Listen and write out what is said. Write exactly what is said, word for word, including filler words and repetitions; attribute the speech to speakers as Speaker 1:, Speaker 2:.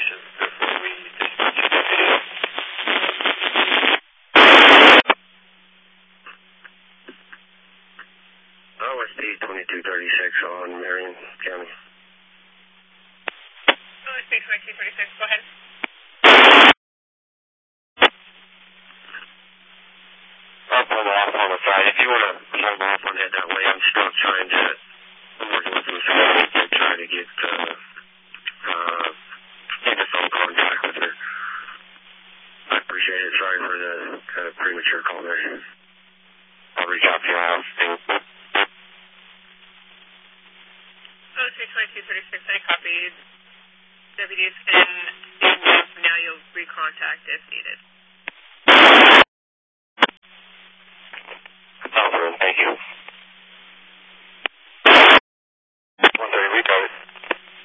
Speaker 1: information before we dispatch a deputy.
Speaker 2: O S P twenty-two thirty-six on Marion County.
Speaker 3: O S P twenty-two thirty-six, go ahead.
Speaker 2: I'll pull off on the side. If you want to hold off on it that way, I'm still trying to, I'm working with them to try to get, uh, uh, get a phone contact with her. I appreciate it. Sorry for the uh, premature call there. I'll reach out to your house.
Speaker 3: O S P twenty-two thirty-six, I copied. Deputies, and now you'll recontact if needed.